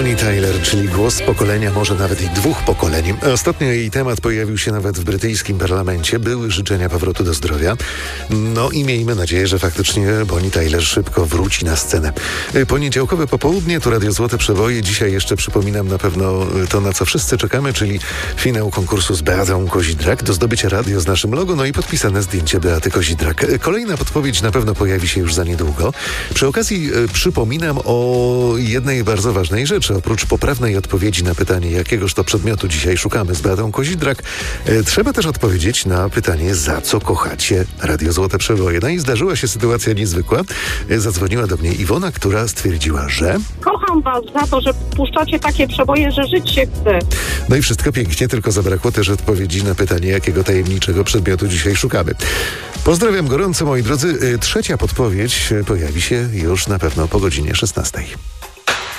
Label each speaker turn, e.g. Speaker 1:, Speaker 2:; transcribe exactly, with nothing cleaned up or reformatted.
Speaker 1: Bonnie Tyler, czyli głos pokolenia, może nawet i dwóch pokoleń. Ostatnio jej temat pojawił się nawet w brytyjskim parlamencie. Były życzenia powrotu do zdrowia. No i miejmy nadzieję, że faktycznie Bonnie Tyler szybko wróci na scenę. Poniedziałkowe popołudnie to Radio Złote Przeboje. Dzisiaj jeszcze przypominam na pewno to, na co wszyscy czekamy, czyli finał konkursu z Beatą Kozidrak. Do zdobycia radio z naszym logo, no i podpisane zdjęcie Beaty Kozidrak. Kolejna podpowiedź na pewno pojawi się już za niedługo. Przy okazji e, przypominam o jednej bardzo ważnej rzeczy. Oprócz poprawnej odpowiedzi na pytanie, jakiegoż to przedmiotu dzisiaj szukamy z Beatą Kozidrak, e, trzeba też odpowiedzieć na pytanie, za co kochacie Radio Złote Przeboje. No i zdarzyła się sytuacja niezwykła. E, zadzwoniła do mnie Iwona, która stwierdziła, że...
Speaker 2: Kocham was za to, że puszczacie takie przeboje, że żyć się chce.
Speaker 1: No i wszystko pięknie, tylko zabrakło też odpowiedzi na pytanie, jakiego tajemniczego przedmiotu dzisiaj szukamy. Pozdrawiam gorąco, moi drodzy. E, trzecia podpowiedź pojawi się już na pewno po godzinie szesnastej.